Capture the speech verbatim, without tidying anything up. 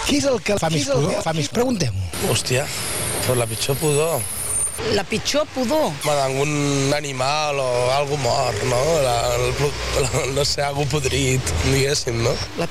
Què és el que fa més pudor? Fa més... Preguntem-ho. Hòstia, però la pitjor pudor. La pitjor pudor? D'algun animal o algú mort, no? La, el, la, no sé, algú podrit, diguéssim, no? La